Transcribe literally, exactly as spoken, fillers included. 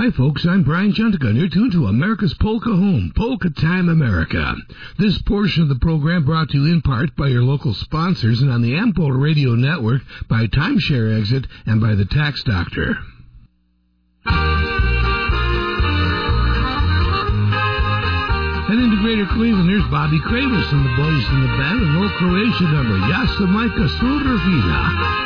Hi, folks. I'm Brian Juntica, and you're tuned to America's Polka Home, Polka Time America. This portion of the program brought to you in part by your local sponsors and on the Ampola Radio Network by Timeshare Exit and by the Tax Doctor. And into Greater Cleveland, here's Bobby Kravis and the boys in the band, an old Croatian number, Jasamaika Surovina.